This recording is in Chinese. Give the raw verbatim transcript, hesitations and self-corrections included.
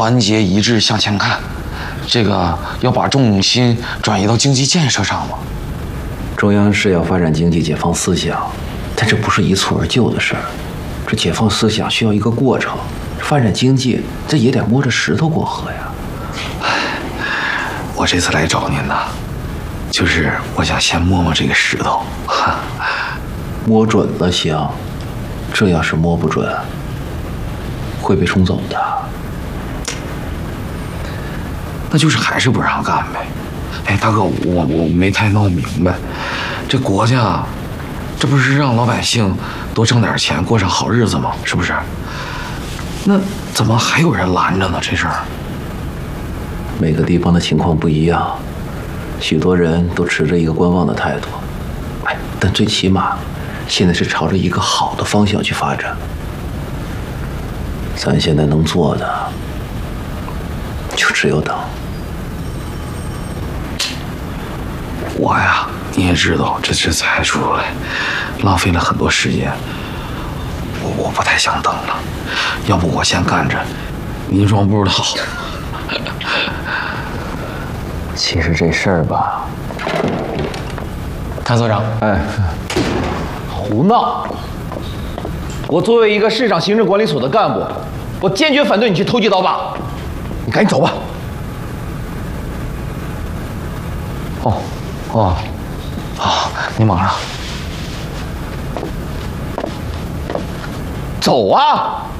团结一致向前看，这个要把重心转移到经济建设上嘛。 中央是要发展经济、解放思想，但这不是一蹴而就的事儿。这解放思想需要一个过程，发展经济这也得摸着石头过河呀。 唉，我这次来找您呢，就是我想先摸摸这个石头。 摸准了行，这要是摸不准，会被冲走的。 那就是还是不让干呗。哎，大哥，我我没太闹明白，这国家，这不是让老百姓多挣点钱，过上好日子吗？是不是？那怎么还有人拦着呢？这事儿， 每个地方的情况不一样，许多人都持着一个观望的态度。哎，但最起码，现在是朝着一个好的方向去发展。咱现在能做的，就只有等。 我呀，你也知道，这次才出来，浪费了很多时间。我我不太想等了，要不我先干着，您装不知道。 其实这事儿吧，谭所长， 哎， 胡闹！我作为一个市场行政管理所的干部，我坚决反对你去投机倒把。你赶紧走吧。哦，哦，好，你忙着。走啊！